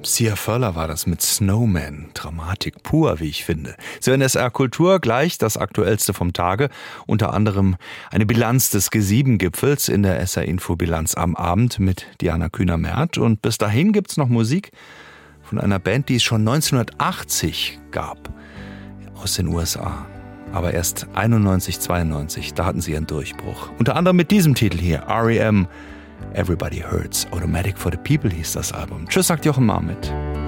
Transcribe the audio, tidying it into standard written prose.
Sia Furler war das mit Snowman. Dramatik pur, wie ich finde. So in SR Kultur gleich das Aktuellste vom Tage. Unter anderem eine Bilanz des G7-Gipfels in der SR Info Bilanz am Abend mit Diana Kühner-Merth. Und bis dahin gibt's noch Musik von einer Band, die es schon 1980 gab. Aus den USA. Aber erst 91, 92, da hatten sie ihren Durchbruch. Unter anderem mit diesem Titel hier, R.E.M. Everybody Hurts. Automatic for the People hieß das Album. Tschüss, sagt Jochen Marmit.